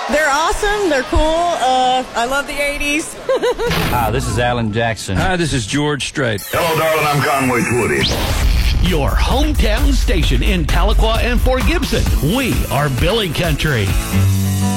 They're awesome. They're cool. I love the 80s. Hi, this is Alan Jackson. Hi, this is George Strait. Hello, darling. I'm Conway Twitty. Your hometown station in Tahlequah and Fort Gibson. We are Billy Country.